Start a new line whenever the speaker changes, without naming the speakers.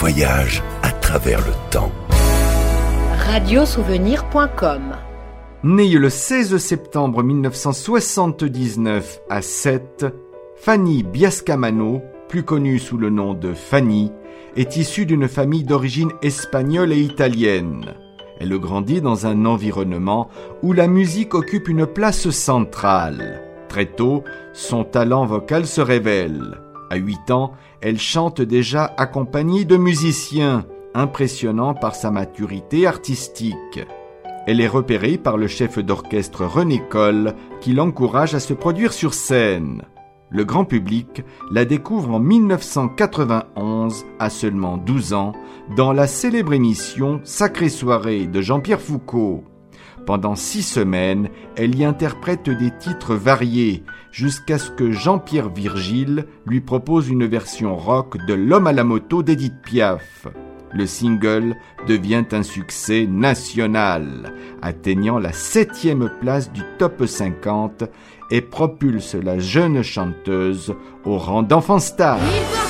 voyage à travers le temps.
Radiosouvenir.com.
Née le 16 septembre 1979 à Sète, Fanny Biascamano, plus connue sous le nom de Fanny, est issue d'une famille d'origine espagnole et italienne. Elle grandit dans un environnement où la musique occupe une place centrale. Très tôt, son talent vocal se révèle. À 8 ans, elle chante déjà accompagnée de musiciens, impressionnant par sa maturité artistique. Elle est repérée par le chef d'orchestre René Coll, qui l'encourage à se produire sur scène. Le grand public la découvre en 1991, à seulement 12 ans, dans la célèbre émission Sacrée soirée de Jean-Pierre Foucault. Pendant 6 semaines, elle y interprète des titres variés, jusqu'à ce que Jean-Pierre Virgile lui propose une version rock de L'Homme à la moto d'Édith Piaf. Le single devient un succès national, atteignant la 7e place du top 50 et propulse la jeune chanteuse au rang d'enfant star.